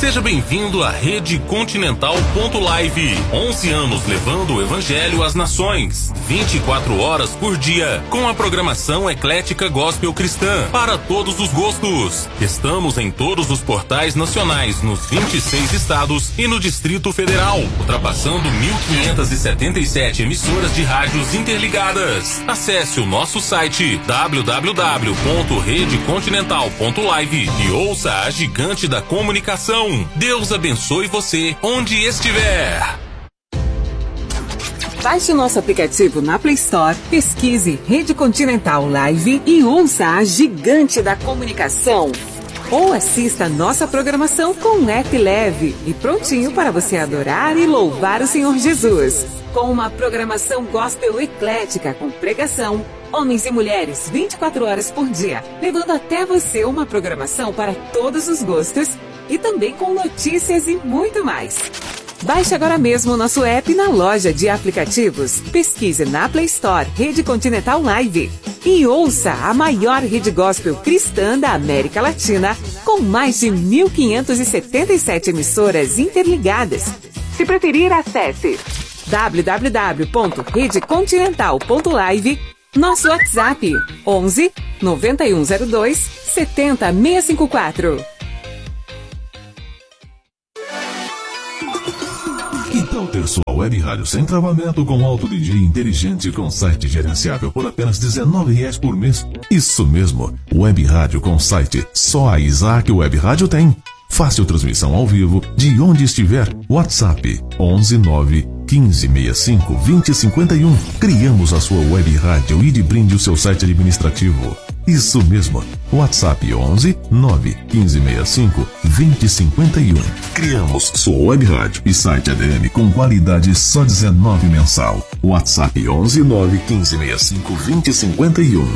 Seja bem-vindo à Rede Continental.live. 11 anos levando o Evangelho às nações. 24 horas por dia, com a programação eclética gospel cristã, para todos os gostos. Estamos em todos os portais nacionais, nos 26 estados e no Distrito Federal, ultrapassando 1.577 emissoras de rádios interligadas. Acesse o nosso site www.redecontinental.live e ouça a gigante da comunicação. Deus abençoe você onde estiver. Baixe o nosso aplicativo na Play Store, pesquise Rede Continental Live e ouça a gigante da comunicação. Ou assista a nossa programação com um app leve e prontinho para você adorar e louvar o Senhor Jesus. Com uma programação gospel eclética com pregação, homens e mulheres 24 horas por dia, levando até você uma programação para todos os gostos e também com notícias e muito mais. Baixe agora mesmo o nosso app na loja de aplicativos. Pesquise na Play Store Rede Continental Live e ouça a maior rede gospel cristã da América Latina, com mais de 1.577 emissoras interligadas. Se preferir, acesse www.redecontinental.live, nosso WhatsApp 11 9102 70654. Que tal ter sua web rádio sem travamento, com alto DJ inteligente, com site gerenciável por apenas R$19 por mês? Isso mesmo, web rádio com site. Só a Isaac Web Rádio tem. Fácil transmissão ao vivo, de onde estiver. WhatsApp 11 9 1565 2051. Criamos a sua web rádio e de brinde o seu site administrativo. Isso mesmo, WhatsApp 11 9 1565 2051. Criamos sua web rádio e site ADM com qualidade só R$19 mensal. WhatsApp 11 9 1565 2051.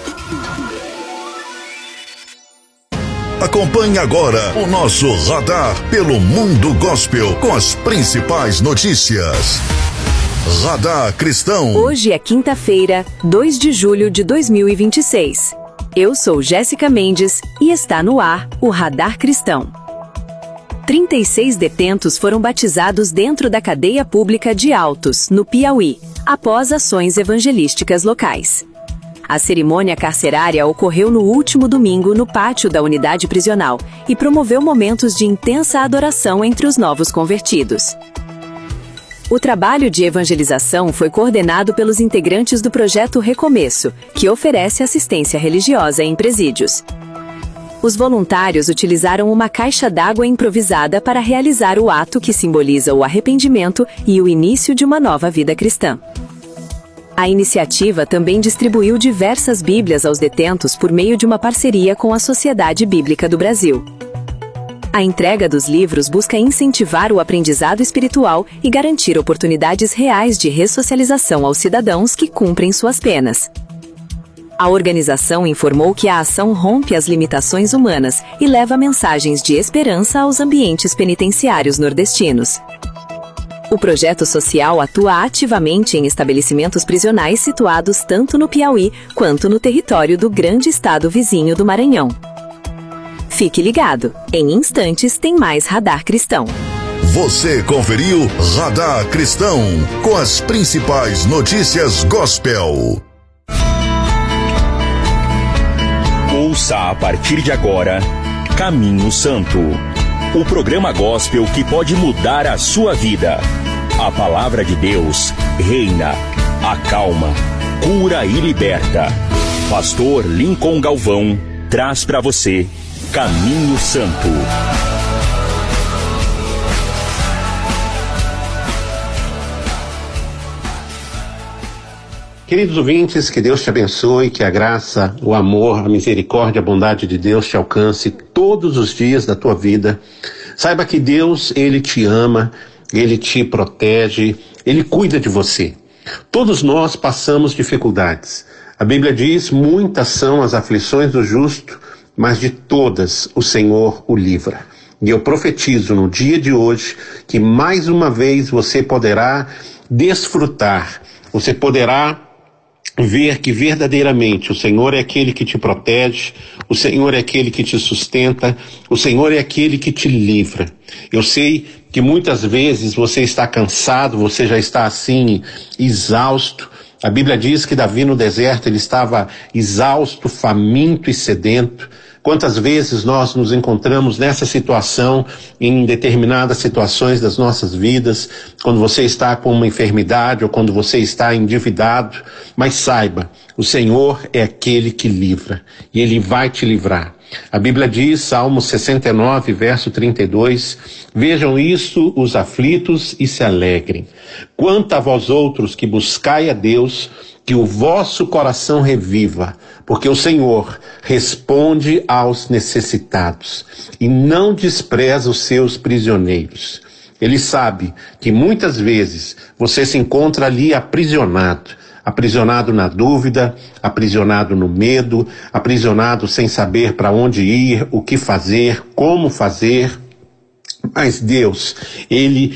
Acompanhe agora o nosso radar pelo mundo gospel com as principais notícias. Radar Cristão. Hoje é quinta-feira, 2 de julho de 2026. Eu sou Jéssica Mendes e está no ar o Radar Cristão. 36 detentos foram batizados dentro da cadeia pública de Altos, no Piauí, após ações evangelísticas locais. A cerimônia carcerária ocorreu no último domingo no pátio da unidade prisional e promoveu momentos de intensa adoração entre os novos convertidos. O trabalho de evangelização foi coordenado pelos integrantes do projeto Recomeço, que oferece assistência religiosa em presídios. Os voluntários utilizaram uma caixa d'água improvisada para realizar o ato que simboliza o arrependimento e o início de uma nova vida cristã. A iniciativa também distribuiu diversas Bíblias aos detentos por meio de uma parceria com a Sociedade Bíblica do Brasil. A entrega dos livros busca incentivar o aprendizado espiritual e garantir oportunidades reais de ressocialização aos cidadãos que cumprem suas penas. A organização informou que a ação rompe as limitações humanas e leva mensagens de esperança aos ambientes penitenciários nordestinos. O projeto social atua ativamente em estabelecimentos prisionais situados tanto no Piauí quanto no território do grande estado vizinho do Maranhão. Fique ligado, em instantes tem mais Radar Cristão. Você conferiu Radar Cristão com as principais notícias gospel. Ouça a partir de agora Caminho Santo, o programa gospel que pode mudar a sua vida. A palavra de Deus reina, acalma, cura e liberta. Pastor Lincoln Galvão traz para você Caminho Santo. Queridos ouvintes, que Deus te abençoe, que a graça, o amor, a misericórdia, a bondade de Deus te alcance todos os dias da tua vida. Saiba que Deus, Ele te ama, Ele te protege, Ele cuida de você. Todos nós passamos dificuldades. A Bíblia diz, muitas são as aflições do justo, mas de todas o Senhor o livra. E eu profetizo no dia de hoje que mais uma vez você poderá desfrutar, você poderá ver que verdadeiramente o Senhor é aquele que te protege, o Senhor é aquele que te sustenta, o Senhor é aquele que te livra. Eu sei que muitas vezes você está cansado, você já está assim, exausto. A Bíblia diz que Davi no deserto ele estava exausto, faminto e sedento. Quantas vezes nós nos encontramos nessa situação, em determinadas situações das nossas vidas, quando você está com uma enfermidade ou quando você está endividado, mas saiba, o Senhor é aquele que livra e Ele vai te livrar. A Bíblia diz, Salmo 69, verso 32, vejam isso os aflitos e se alegrem. Quanto a vós outros que buscai a Deus, que o vosso coração reviva, porque o Senhor responde aos necessitados e não despreza os seus prisioneiros. Ele sabe que muitas vezes você se encontra ali aprisionado na dúvida, aprisionado no medo, aprisionado sem saber para onde ir, o que fazer, como fazer. Mas Deus, Ele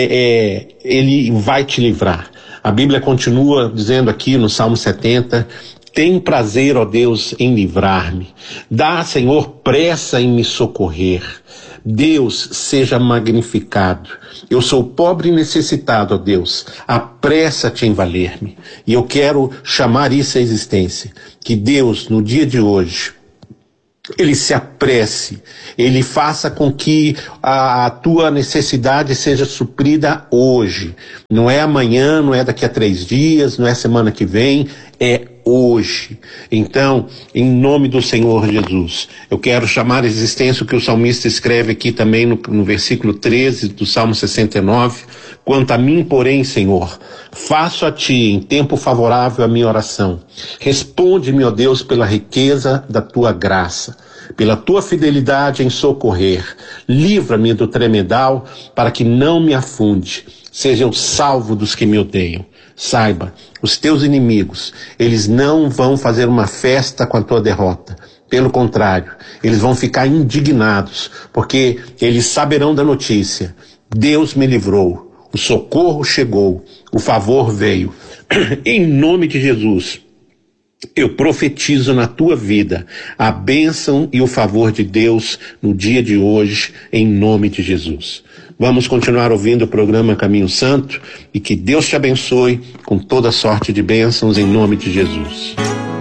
vai te livrar. A Bíblia continua dizendo aqui no Salmo 70, tem prazer, ó Deus, em livrar-me. Dá, Senhor, pressa em me socorrer. Deus seja magnificado. Eu sou pobre e necessitado, ó Deus. Apressa-te em valer-me. E eu quero chamar isso à existência. Que Deus, no dia de hoje, Ele se apresse, Ele faça com que a tua necessidade seja suprida hoje. Não é amanhã, não é daqui a 3 dias, não é semana que vem, é hoje. Então, em nome do Senhor Jesus, eu quero chamar a existência o que o salmista escreve aqui também no versículo 13 do Salmo 69. Quanto a mim, porém, Senhor, faço a Ti em tempo favorável a minha oração. Responde-me, ó Deus, pela riqueza da Tua graça, pela Tua fidelidade em socorrer. Livra-me do tremedal para que não me afunde. Seja eu salvo dos que me odeiam. Saiba, os teus inimigos, eles não vão fazer uma festa com a tua derrota. Pelo contrário, eles vão ficar indignados, porque eles saberão da notícia. Deus me livrou, o socorro chegou, o favor veio. Em nome de Jesus, eu profetizo na tua vida a bênção e o favor de Deus no dia de hoje, em nome de Jesus. Vamos continuar ouvindo o programa Caminho Santo e que Deus te abençoe com toda sorte de bênçãos em nome de Jesus.